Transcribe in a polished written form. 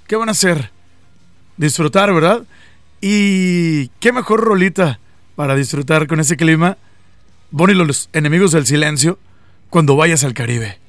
¿qué van a hacer? Disfrutar, ¿verdad? Y qué mejor rolita para disfrutar con ese clima. Bonnie y los enemigos del silencio cuando vayas al Caribe.